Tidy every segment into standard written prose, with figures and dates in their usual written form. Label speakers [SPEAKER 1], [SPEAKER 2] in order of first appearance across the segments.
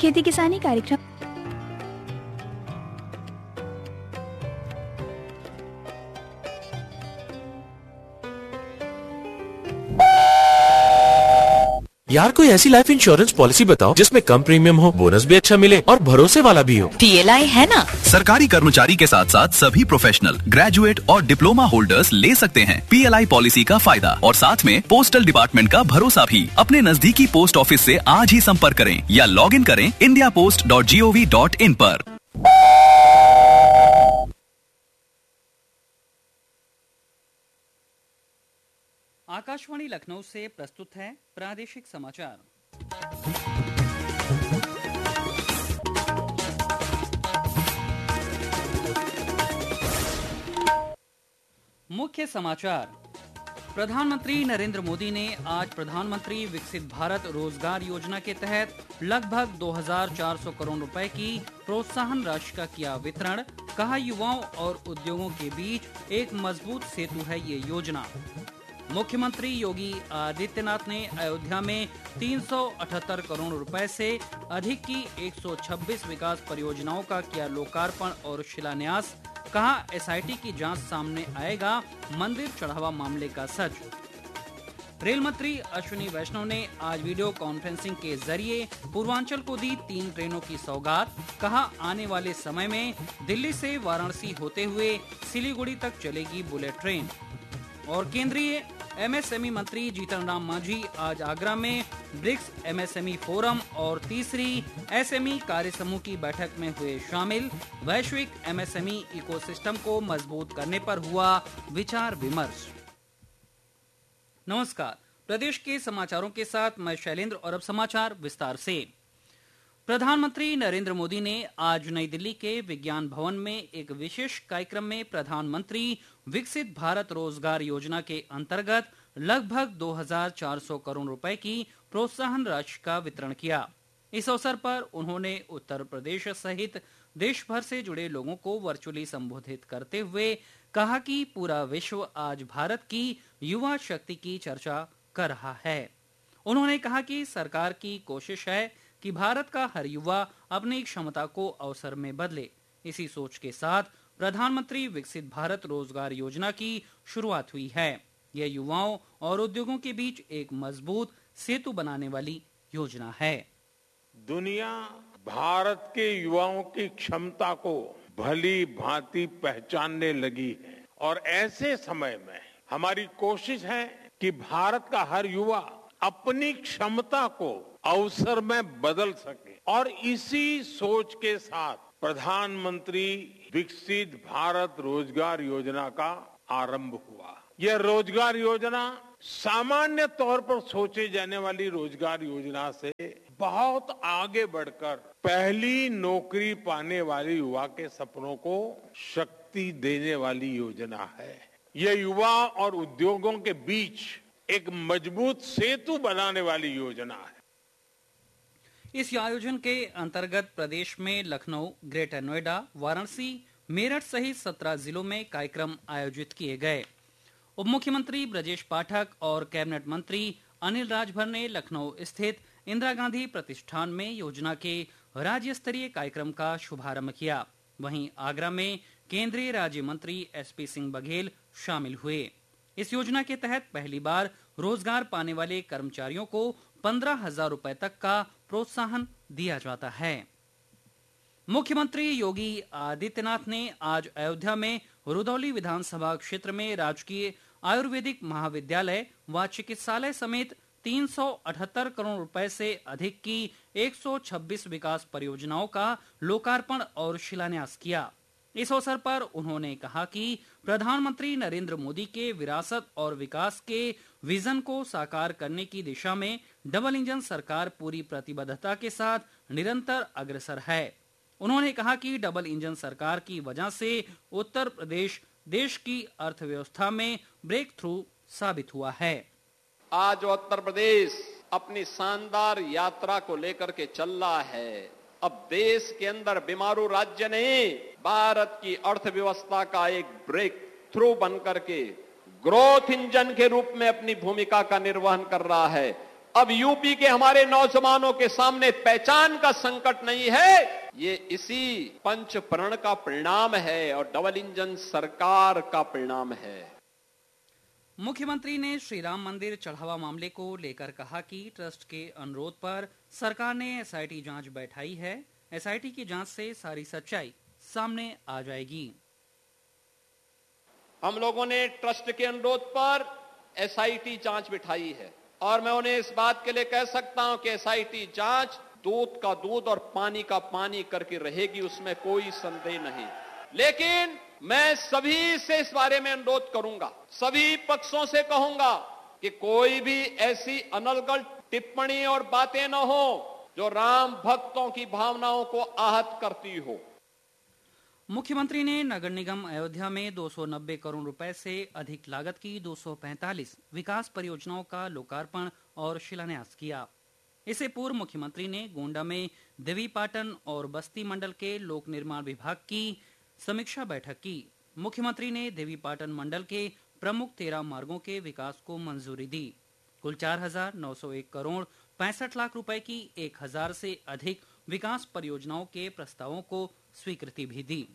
[SPEAKER 1] खेती किसानी कार्यक्रम।
[SPEAKER 2] यार कोई ऐसी लाइफ इंश्योरेंस पॉलिसी बताओ जिसमें कम प्रीमियम हो, बोनस भी अच्छा मिले और भरोसे वाला भी हो।
[SPEAKER 3] PLI है ना।
[SPEAKER 4] सरकारी कर्मचारी के साथ साथ सभी प्रोफेशनल, ग्रेजुएट और डिप्लोमा होल्डर्स ले सकते हैं PLI पॉलिसी का फायदा और साथ में पोस्टल डिपार्टमेंट का भरोसा भी। अपने नजदीकी पोस्ट ऑफिस से आज ही संपर्क करें या लॉग इन करें indiapost.gov.in पर।
[SPEAKER 5] आकाशवाणी लखनऊ से प्रस्तुत है प्रादेशिक समाचार। मुख्य समाचार। प्रधानमंत्री नरेंद्र मोदी ने आज प्रधानमंत्री विकसित भारत रोजगार योजना के तहत लगभग 2400 करोड़ रुपए की प्रोत्साहन राशि का किया वितरण। कहा, युवाओं और उद्योगों के बीच एक मजबूत सेतु है ये योजना। मुख्यमंत्री योगी आदित्यनाथ ने अयोध्या में 378 करोड़ रुपए से अधिक की 126 विकास परियोजनाओं का किया लोकार्पण और शिलान्यास। कहा, SIT की जांच सामने आएगा मंदिर चढ़ावा मामले का सच। रेल मंत्री अश्विनी वैष्णव ने आज वीडियो कॉन्फ्रेंसिंग के जरिए पूर्वांचल को दी 3 ट्रेनों की सौगात। कहा, आने वाले समय में दिल्ली से वाराणसी होते हुए सिलीगुड़ी तक चलेगी बुलेट ट्रेन। और केंद्रीय MSME मंत्री जीतन राम मांझी आज आगरा में ब्रिक्स MSME फोरम और तीसरी SME कार्य समूह की बैठक में हुए शामिल। वैश्विक MSME इकोसिस्टम को मजबूत करने पर हुआ विचार विमर्श। नमस्कार, प्रदेश के समाचारों के साथ मैं शैलेंद्र और अब समाचार विस्तार से। प्रधानमंत्री नरेंद्र मोदी ने आज नई दिल्ली के विज्ञान भवन में एक विशेष कार्यक्रम में प्रधानमंत्री विकसित भारत रोजगार योजना के अंतर्गत लगभग 2400 करोड़ रुपए की प्रोत्साहन राशि का वितरण किया। इस अवसर पर उन्होंने उत्तर प्रदेश सहित देश भर से जुड़े लोगों को वर्चुअली संबोधित करते हुए कहा कि पूरा विश्व आज भारत की युवा शक्ति की चर्चा कर रहा है। उन्होंने कहा कि सरकार की कोशिश है कि भारत का हर युवा अपनी क्षमता को अवसर में बदले। इसी सोच के साथ प्रधानमंत्री विकसित भारत रोजगार योजना की शुरुआत हुई है। यह युवाओं और उद्योगों के बीच एक मजबूत सेतु बनाने वाली योजना है।
[SPEAKER 6] दुनिया भारत के युवाओं की क्षमता को भली भांति पहचानने लगी है और ऐसे समय में हमारी कोशिश है कि भारत का हर युवा अपनी क्षमता को अवसर में बदल सके और इसी सोच के साथ प्रधानमंत्री विकसित भारत रोजगार योजना का आरंभ हुआ। यह रोजगार योजना सामान्य तौर पर सोचे जाने वाली रोजगार योजना से बहुत आगे बढ़कर पहली नौकरी पाने वाले युवा के सपनों को शक्ति देने वाली योजना है। यह युवा और उद्योगों के बीच एक मजबूत सेतु बनाने वाली योजना है।
[SPEAKER 5] इस आयोजन के अंतर्गत प्रदेश में लखनऊ, ग्रेटर नोएडा, वाराणसी, मेरठ सहित 17 जिलों में कार्यक्रम आयोजित किए गए। उप मुख्यमंत्री ब्रजेश पाठक और कैबिनेट मंत्री अनिल राजभर ने लखनऊ स्थित इंदिरा गांधी प्रतिष्ठान में योजना के राज्य स्तरीय कार्यक्रम का शुभारंभ किया। वहीं आगरा में केंद्रीय राज्य मंत्री SP सिंह बघेल शामिल हुए। इस योजना के तहत पहली बार रोजगार पाने वाले कर्मचारियों को 15,000 रुपए तक का प्रोत्साहन दिया जाता है। मुख्यमंत्री योगी आदित्यनाथ ने आज अयोध्या में रुदौली विधानसभा क्षेत्र में राजकीय आयुर्वेदिक महाविद्यालय व चिकित्सालय समेत 378 करोड़ रुपए से अधिक की 126 विकास परियोजनाओं का लोकार्पण और शिलान्यास किया। इस अवसर पर उन्होंने कहा कि प्रधानमंत्री नरेंद्र मोदी के विरासत और विकास के विजन को साकार करने की दिशा में डबल इंजन सरकार पूरी प्रतिबद्धता के साथ निरंतर अग्रसर है। उन्होंने कहा कि डबल इंजन सरकार की वजह से उत्तर प्रदेश देश की अर्थव्यवस्था में ब्रेक थ्रू साबित हुआ है।
[SPEAKER 7] आज उत्तर प्रदेश अपनी शानदार यात्रा को लेकर के चल रहा है। अब देश के अंदर बीमारू राज्य नहीं, भारत की अर्थव्यवस्था का एक ब्रेक थ्रू बनकर के ग्रोथ इंजन के रूप में अपनी भूमिका का निर्वहन कर रहा है। अब यूपी के हमारे नौजवानों के सामने पहचान का संकट नहीं है, ये इसी पंच प्रण का परिणाम है और डबल इंजन सरकार का परिणाम है।
[SPEAKER 5] मुख्यमंत्री ने श्री राम मंदिर चढ़ावा मामले को लेकर कहा कि ट्रस्ट के अनुरोध पर सरकार ने एसआईटी जांच बैठाई है। एसआईटी की जांच से सारी सच्चाई सामने आ जाएगी।
[SPEAKER 7] हम लोगों ने ट्रस्ट के अनुरोध पर एसआईटी जांच बिठाई है और मैं उन्हें इस बात के लिए कह सकता हूं कि एसआईटी जांच दूध का दूध और पानी का पानी करके रहेगी, उसमें कोई संदेह नहीं। लेकिन मैं सभी से इस बारे में अनुरोध करूंगा, सभी पक्षों से कहूंगा कि कोई भी ऐसी अनर्गल टिप्पणी और बातें न हो जो राम भक्तों की भावनाओं को आहत करती हो।
[SPEAKER 5] मुख्यमंत्री ने नगर निगम अयोध्या में 290 करोड़ रुपए से अधिक लागत की 245 विकास परियोजनाओं का लोकार्पण और शिलान्यास किया। इससे पूर्व मुख्यमंत्री ने गोंडा में देवीपाटन और बस्ती मंडल के लोक निर्माण विभाग की समीक्षा बैठक की। मुख्यमंत्री ने देवीपाटन मंडल के प्रमुख 13 मार्गों के विकास को मंजूरी दी। कुल 4,901 करोड़ 65 लाख रुपए की 1,000 से अधिक विकास परियोजनाओं के प्रस्तावों को स्वीकृति भी दी।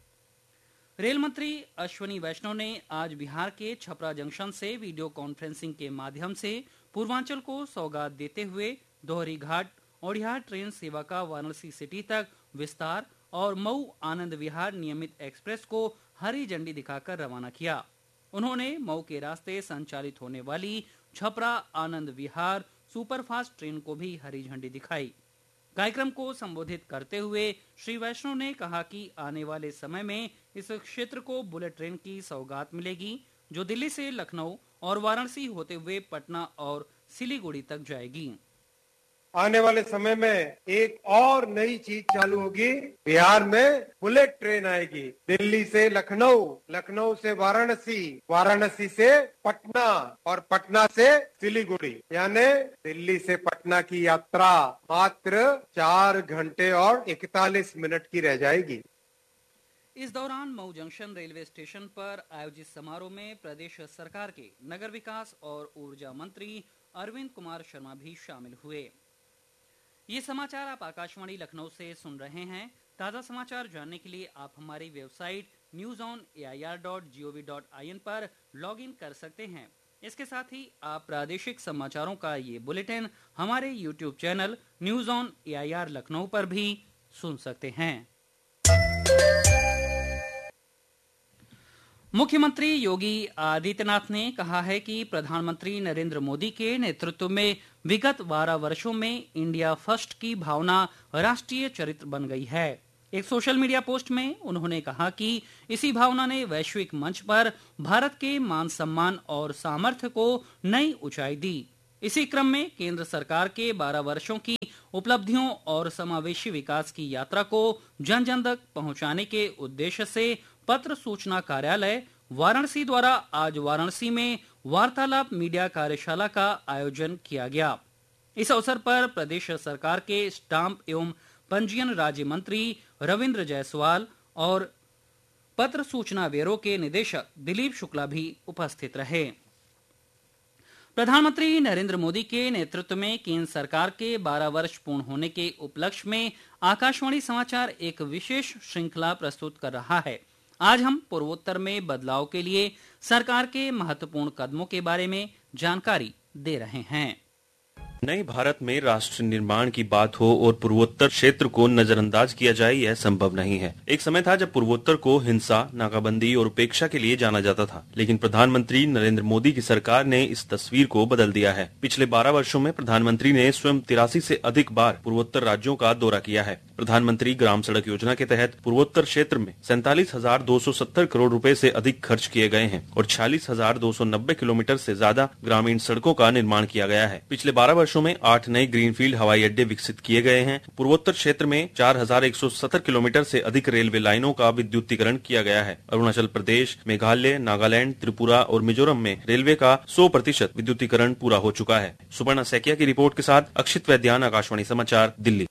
[SPEAKER 5] रेल मंत्री अश्विनी वैष्णव ने आज बिहार के छपरा जंक्शन से वीडियो कॉन्फ्रेंसिंग के माध्यम से पूर्वांचल को सौगात देते हुए दोहरी घाट ओडिहार ट्रेन सेवा का वाराणसी सिटी तक विस्तार और मऊ आनंद विहार नियमित एक्सप्रेस को हरी झंडी दिखाकर रवाना किया। उन्होंने मऊ के रास्ते संचालित होने वाली छपरा आनंद विहार सुपरफास्ट ट्रेन को भी हरी झंडी दिखाई। कार्यक्रम को संबोधित करते हुए श्री वैष्णव ने कहा कि आने वाले समय में इस क्षेत्र को बुलेट ट्रेन की सौगात मिलेगी, जो दिल्ली से लखनऊ और वाराणसी होते हुए पटना और सिलीगुड़ी तक जाएगी।
[SPEAKER 1] आने वाले समय में एक और नई चीज चालू होगी। बिहार में बुलेट ट्रेन आएगी, दिल्ली से लखनऊ, लखनऊ से वाराणसी, वाराणसी से पटना और पटना से सिलीगुड़ी, यानी दिल्ली से पटना की यात्रा मात्र 4 घंटे और 41 मिनट की रह जाएगी।
[SPEAKER 5] इस दौरान मऊ जंक्शन रेलवे स्टेशन पर आयोजित समारोह में प्रदेश सरकार के नगर विकास और ऊर्जा मंत्री अरविंद कुमार शर्मा भी शामिल हुए। ये समाचार आप आकाशवाणी लखनऊ से सुन रहे हैं। ताजा समाचार जानने के लिए आप हमारी वेबसाइट newsonair.gov.in पर लॉगिन कर सकते हैं। इसके साथ ही आप प्रादेशिक समाचारों का ये बुलेटिन हमारे YouTube channel news on AIR Lucknow पर भी सुन सकते हैं। मुख्यमंत्री योगी आदित्यनाथ ने कहा है कि प्रधानमंत्री नरेंद्र मोदी के नेतृत्व में विगत 12 वर्षों में इंडिया फर्स्ट की भावना राष्ट्रीय चरित्र बन गई है। एक सोशल मीडिया पोस्ट में उन्होंने कहा कि इसी भावना ने वैश्विक मंच पर भारत के मान सम्मान और सामर्थ्य को नई ऊंचाई दी। इसी क्रम में केंद्र सरकार के 12 वर्षों की उपलब्धियों और समावेशी विकास की यात्रा को जन जन तक पहुंचाने के उद्देश्य से पत्र सूचना कार्यालय वाराणसी द्वारा आज वाराणसी में वार्तालाप मीडिया कार्यशाला का आयोजन किया गया। इस अवसर पर प्रदेश सरकार के स्टाम्प एवं पंजीयन राज्य मंत्री रविंद्र जायसवाल और पत्र सूचना ब्यूरो के निदेशक दिलीप शुक्ला भी उपस्थित रहे। प्रधानमंत्री नरेंद्र मोदी के नेतृत्व में केंद्र सरकार के 12 वर्ष पूर्ण होने के उपलक्ष्य में आकाशवाणी समाचार एक विशेष श्रृंखला प्रस्तुत कर रहा है। आज हम पूर्वोत्तर में बदलाव के लिए सरकार के महत्वपूर्ण कदमों के बारे में जानकारी दे रहे हैं।
[SPEAKER 2] नए भारत में राष्ट्र निर्माण की बात हो और पूर्वोत्तर क्षेत्र को नजरअंदाज किया जाए, यह संभव नहीं है। एक समय था जब पूर्वोत्तर को हिंसा, नाकाबंदी और उपेक्षा के लिए जाना जाता था, लेकिन प्रधानमंत्री नरेंद्र मोदी की सरकार ने इस तस्वीर को बदल दिया है। पिछले 12 वर्षों में प्रधानमंत्री ने स्वयं 83 से अधिक बार पूर्वोत्तर राज्यों का दौरा किया है। प्रधानमंत्री ग्राम सड़क योजना के तहत पूर्वोत्तर क्षेत्र में 47,270 करोड़ रुपए से अधिक खर्च किए गए हैं और 46,290 किलोमीटर से ज्यादा ग्रामीण सड़कों का निर्माण किया गया है। पिछले 12 वर्षों में 8 नए ग्रीनफील्ड हवाई अड्डे विकसित किए गए हैं। पूर्वोत्तर क्षेत्र में 4,170 किलोमीटर से अधिक रेलवे लाइनों का विद्युतीकरण किया गया है। अरुणाचल प्रदेश, मेघालय, नागालैंड, त्रिपुरा और मिजोरम में रेलवे का 100% विद्युतीकरण पूरा हो चुका है। सुपर्णा सैकिया की रिपोर्ट के साथ अक्षित वैद्यान, आकाशवाणी समाचार, दिल्ली।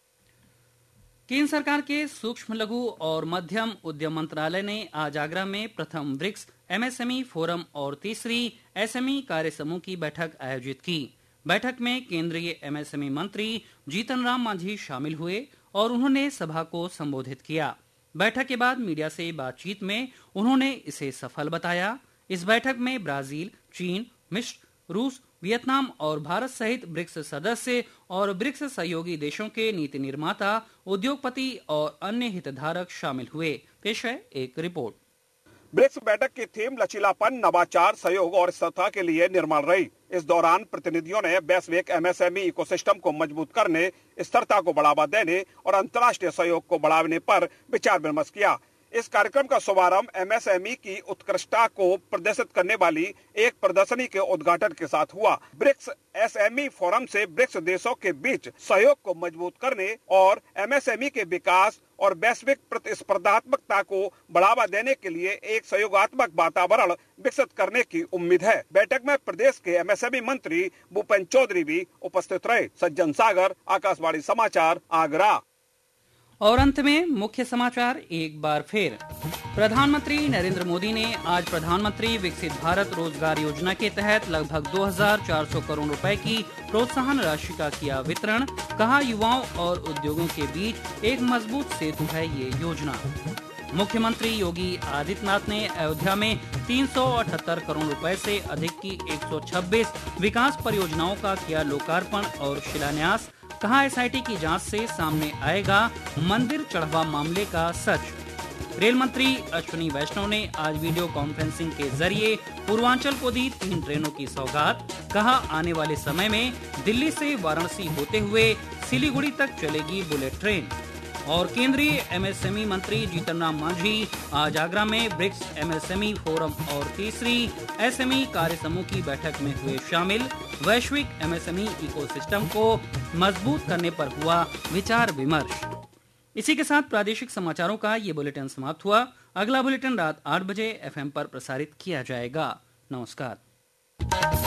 [SPEAKER 5] केंद्र सरकार के सूक्ष्म लघु और मध्यम उद्यम मंत्रालय ने आज आगरा में प्रथम ब्रिक्स MSME फोरम और तीसरी SME कार्य समूह की बैठक आयोजित की। बैठक में केंद्रीय एमएसएमई मंत्री जीतन राम मांझी शामिल हुए और उन्होंने सभा को संबोधित किया। बैठक के बाद मीडिया से बातचीत में उन्होंने इसे सफल बताया। इस बैठक में ब्राजील, चीन, मिस्र, रूस, वियतनाम और भारत सहित ब्रिक्स सदस्य और ब्रिक्स सहयोगी देशों के नीति निर्माता, उद्योगपति और अन्य हितधारक शामिल हुए। पेश है एक रिपोर्ट।
[SPEAKER 3] ब्रिक्स बैठक की थीम लचीलापन, नवाचार, सहयोग और स्थिरता के लिए निर्माण रही। इस दौरान प्रतिनिधियों ने वैश्विक एमएसएमई इकोसिस्टम को मजबूत करने, स्थिरता को बढ़ावा देने और अंतर्राष्ट्रीय सहयोग को बढ़ाने पर विचार विमर्श किया। इस कार्यक्रम का शुभारंभ एमएसएमई की उत्कृष्टता को प्रदर्शित करने वाली एक प्रदर्शनी के उद्घाटन के साथ हुआ। ब्रिक्स एसएमई फोरम से ब्रिक्स देशों के बीच सहयोग को मजबूत करने और एमएसएमई के विकास और वैश्विक प्रतिस्पर्धात्मकता को बढ़ावा देने के लिए एक सहयोगात्मक वातावरण विकसित करने की उम्मीद है। बैठक में प्रदेश के एमएसएमई मंत्री भूपेंद्र चौधरी भी उपस्थित रहे। सज्जन सागर, आकाशवाणी समाचार, आगरा।
[SPEAKER 5] और अंत में मुख्य समाचार एक बार फिर। प्रधानमंत्री नरेंद्र मोदी ने आज प्रधानमंत्री विकसित भारत रोजगार योजना के तहत लगभग 2400 करोड़ रुपए की प्रोत्साहन राशि का किया वितरण। कहा, युवाओं और उद्योगों के बीच एक मजबूत सेतु है ये योजना। मुख्यमंत्री योगी आदित्यनाथ ने अयोध्या में 378 करोड़ रुपए से अधिक की 126 विकास परियोजनाओं का किया लोकार्पण और शिलान्यास। कहा, एसआईटी की जांच से सामने आएगा मंदिर चढ़ावा मामले का सच। रेल मंत्री अश्विनी वैष्णव ने आज वीडियो कॉन्फ्रेंसिंग के जरिए पूर्वांचल को दी 3 ट्रेनों की सौगात। कहा, आने वाले समय में दिल्ली से वाराणसी होते हुए सिलीगुड़ी तक चलेगी बुलेट ट्रेन। और केंद्रीय एमएसएमई मंत्री जीतन राम मांझी आज आगरा में ब्रिक्स एमएसएमई फोरम और तीसरी एसएमई कार्य समूह की बैठक में हुए शामिल। वैश्विक एमएसएमई इकोसिस्टम को मजबूत करने पर हुआ विचार विमर्श। इसी के साथ प्रादेशिक समाचारों का ये बुलेटिन समाप्त हुआ। अगला बुलेटिन रात 8 बजे एफएम पर प्रसारित किया जाएगा। नमस्कार।